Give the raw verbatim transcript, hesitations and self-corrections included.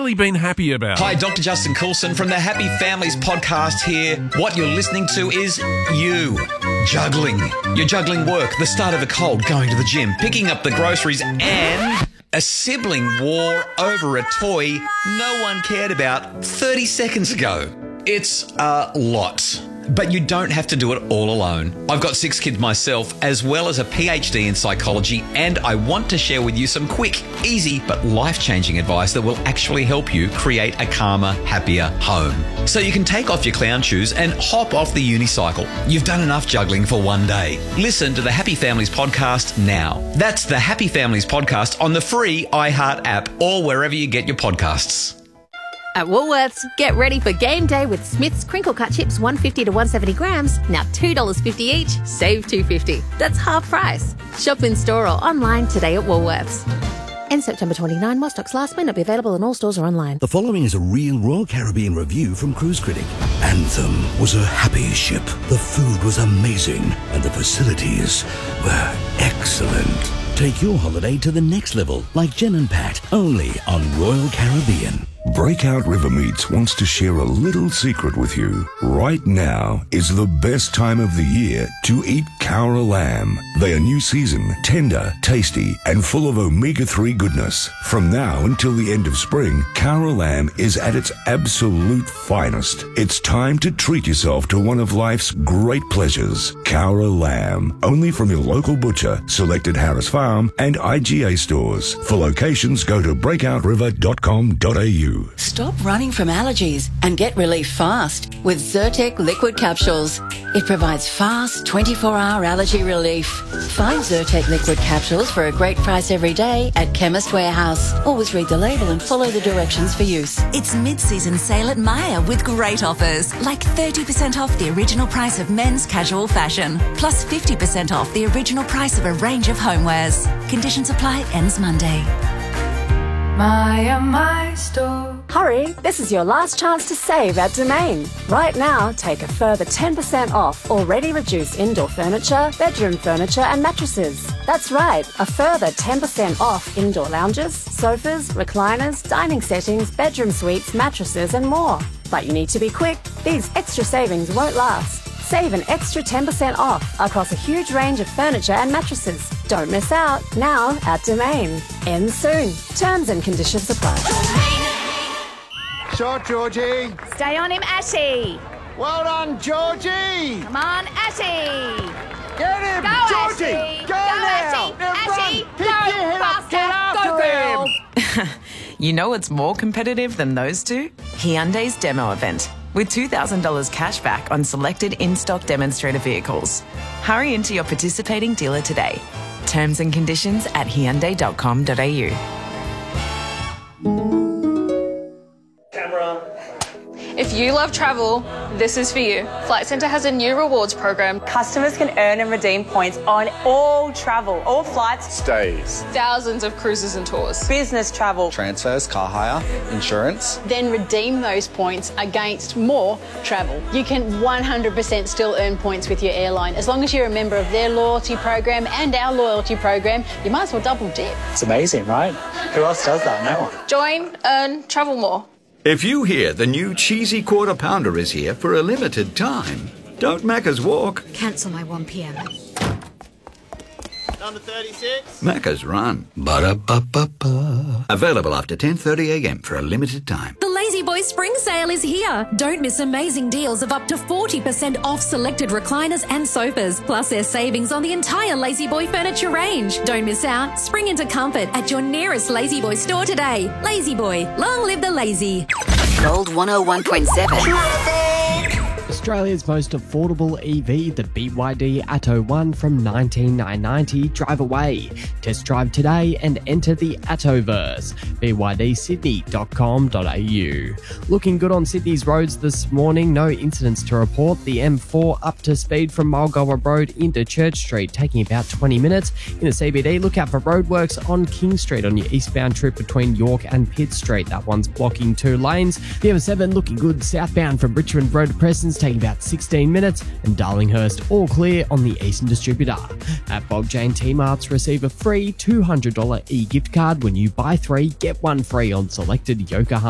really been happy about? Hi, Doctor Justin Coulson from the Happy Families podcast here. What you're listening to is you juggling. You're juggling work, the start of a cold, going to the gym, picking up the groceries, and a sibling war over a toy no one cared about thirty seconds ago. It's a lot. But you don't have to do it all alone. I've got six kids myself, as well as a P H D in psychology, and I want to share with you some quick, easy, but life-changing advice that will actually help you create a calmer, happier home. So you can take off your clown shoes and hop off the unicycle. You've done enough juggling for one day. Listen to the Happy Families podcast now. That's the Happy Families podcast on the free iHeart app or wherever you get your podcasts. At Woolworths, get ready for game day with Smith's Crinkle Cut Chips one fifty to one seventy grams, now two dollars fifty each, save two fifty. That's half price. Shop in store or online today at Woolworths. End September twenty-ninth, while stocks last, may not be available in all stores or online. The following is a real Royal Caribbean review from Cruise Critic. Anthem was a happy ship. The food was amazing and the facilities were excellent. Take your holiday to the next level, like Jen and Pat, only on Royal Caribbean. Breakout River Meats wants to share a little secret with you. Right now is the best time of the year to eat Cowra lamb. They are new season, tender, tasty, and full of omega three goodness. From now until the end of spring, Cowra lamb is at its absolute finest. It's time to treat yourself to one of life's great pleasures. Cowra lamb, only from your local butcher, selected Harris Farm, and I G A stores. For locations, go to breakout river dot com dot a u. Stop running from allergies and get relief fast with Zyrtec liquid capsules. It provides fast twenty-four hour allergy relief. Find Zyrtec liquid capsules for a great price every day at Chemist Warehouse. Always read the label and follow the directions for use. It's mid-season sale at Myer with great offers, like thirty percent off the original price of men's casual fashion, plus fifty percent off the original price of a range of homewares. Conditions apply, ends Monday. Myer, my store. Hurry, this is your last chance to save at Domain. Right now, take a further ten percent off already reduced indoor furniture, bedroom furniture and mattresses. That's right, a further ten percent off indoor lounges, sofas, recliners, dining settings, bedroom suites, mattresses and more. But you need to be quick. These extra savings won't last. Save an extra ten percent off across a huge range of furniture and mattresses. Don't miss out. Now at Domain. Ends soon. Terms and conditions apply. Shot, Georgie. Stay on him, Ashy. Well done, Georgie. Come on, Ashy. Get him, go, Georgie. Ashy. Go, go now. Ashy. Ashy. Pick Go your head faster. up. Get after go, girl. him. You know what's more competitive than those two? Hyundai's demo event, with two thousand dollars cash back on selected in-stock demonstrator vehicles. Hurry into your participating dealer today. Terms and conditions at hyundai dot com dot a u. If you love travel, this is for you. Flight Centre has a new rewards program. Customers can earn and redeem points on all travel, all flights, stays, thousands of cruises and tours, business travel, transfers, car hire, insurance. Then redeem those points against more travel. You can one hundred percent still earn points with your airline. As long as you're a member of their loyalty program and our loyalty program, you might as well double dip. It's amazing, right? Who else does that now? Join, earn, travel more. If you hear the new cheesy quarter pounder is here for a limited time, don't Macca's walk. Cancel my one p.m. Number thirty-six. Macca's run. Ba-da-ba-ba-ba. Available after ten thirty a m for a limited time. The Lazy Boy Spring Sale is here. Don't miss amazing deals of up to forty percent off selected recliners and sofas. Plus there's savings on the entire Lazy Boy furniture range. Don't miss out. Spring into comfort at your nearest Lazy Boy store today. Lazy Boy, long live the lazy. Gold one oh one point seven. Australia's most affordable E V, the B Y D Atto one from nineteen ninety. Drive away. Test drive today and enter the Attoverse. b y d sydney dot com dot a u. Looking good on Sydney's roads this morning. No incidents to report. The M four up to speed from Mulgoa Road into Church Street, taking about twenty minutes. In the C B D, look out for roadworks on King Street on your eastbound trip between York and Pitt Street. That one's blocking two lanes. The M seven looking good southbound from Richmond Road to Preston's, taking about sixteen minutes, and Darlinghurst all clear on the Eastern Distributor. At Bob Jane T-Marts, receive a free two hundred dollars e-gift card when you buy three, get one free on selected Yokohama